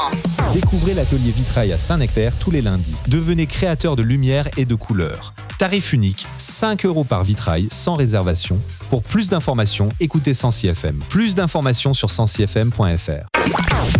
Découvrez l'atelier vitrail à Saint-Nectaire tous les lundis. Devenez créateur de lumière et de couleurs. Tarif unique, 5 € par vitrail, sans réservation. Pour plus d'informations, écoutez Sensi FM. Plus d'informations sur sensifm.fr.